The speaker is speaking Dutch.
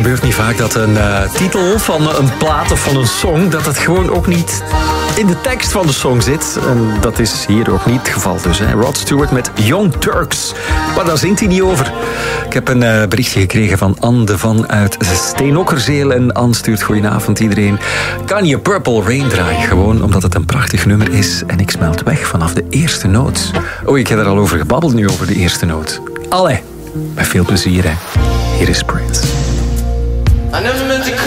gebeurt niet vaak dat een titel van een plaat of van een song, dat het gewoon ook niet in de tekst van de song zit. En dat is hier ook niet het geval dus. Hè. Rod Stewart met Young Turks. Maar daar zingt hij niet over. Ik heb een berichtje gekregen van Anne de Van uit Steenokkerzeel. En Anne stuurt goedenavond iedereen. Kan je Purple Rain draaien? Gewoon omdat het een prachtig nummer is. En ik smelt weg vanaf de eerste noot. Oh, ik heb er al over gebabbeld nu, over de eerste noot. Allee, met veel plezier hè. Hier is Prince. I never meant to